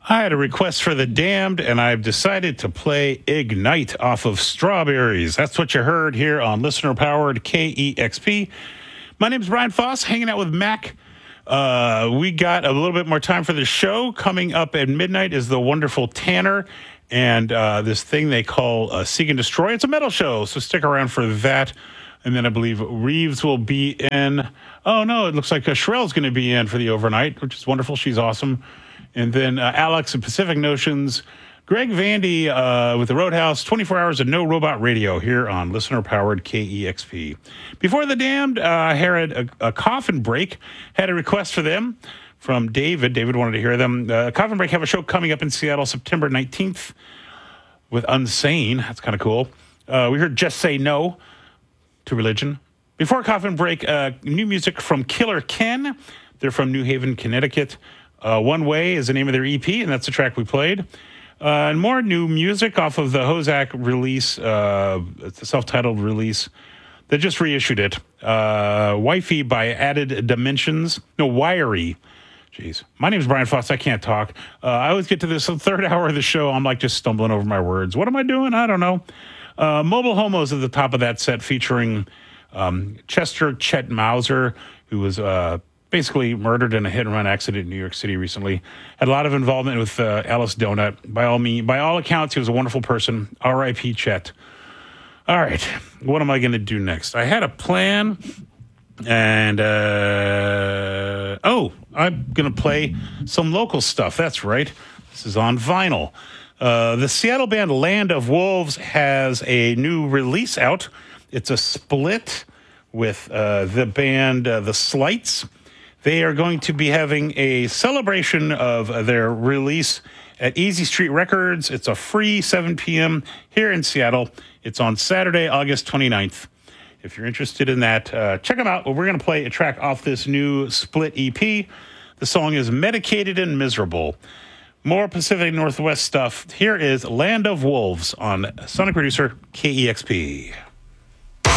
I had a request for The Damned, and I've decided to play Ignite off of Strawberries. That's what you heard here on listener-powered KEXP. My name's Brian Foss, hanging out with Mac. We got a little bit more time for the show. Coming up at midnight is the wonderful Tanner and this thing they call Seek and Destroy. It's a metal show, so stick around for that. And then I believe Reeves will be in. Oh, no, it looks like Sherelle's going to be in for the overnight, which is wonderful. She's awesome. And then Alex and Pacific Notions, Greg Vandy with the Roadhouse, 24 hours of no robot radio here on listener-powered KEXP. Before The Damned, I had a Coffin Break, had a request for them from David. David wanted to hear them. Coffin Break have a show coming up in Seattle September 19th with Unsane. That's kind of cool. We heard Just Say No to Religion. Before Coffin Break, new music from Killer Ken. They're from New Haven, Connecticut. One Way is the name of their EP, and that's the track we played. And more new music off of the Hozak release, the self-titled release. They just reissued it. Wifey by Added Dimensions. No, Wiry. Jeez. My name's Brian Foss. I can't talk. I always get to this third hour of the show. I'm like just stumbling over my words. What am I doing? I don't know. Mobile Homos at the top of that set featuring Chester Chet Mauser, who was basically murdered in a hit-and-run accident in New York City recently. Had a lot of involvement with Alice Donut. By all accounts, he was a wonderful person. R.I.P. Chet. All right, what am I going to do next? I had a plan, and I'm going to play some local stuff. That's right. This is on vinyl. The Seattle band Land of Wolves has a new release out. It's a split with the band The Slights. They are going to be having a celebration of their release at Easy Street Records. It's a free 7 p.m. here in Seattle. It's on Saturday, August 29th. If you're interested in that, check them out. We're going to play a track off this new split EP. The song is Medicated and Miserable. More Pacific Northwest stuff. Here is Land of Wolves on Sonic Producer KEXP.